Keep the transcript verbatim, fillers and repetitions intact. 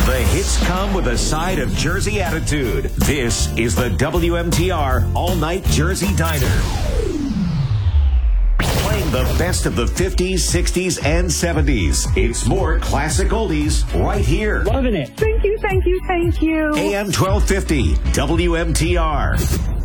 The hits come with a side of Jersey attitude. This is the W M T R All-Night Jersey Diner. Playing the best of the fifties, sixties, and seventies. It's more classic oldies right here. Loving it. Thank you, thank you, thank you. A M twelve fifty, W M T R.